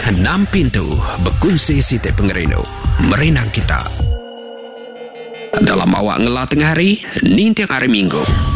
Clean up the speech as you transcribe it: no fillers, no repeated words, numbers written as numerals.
6 pintu berkongsi Siti Pengerino merenang kita. Dalam awak ngelah tengah hari, ni tiang hari Minggu.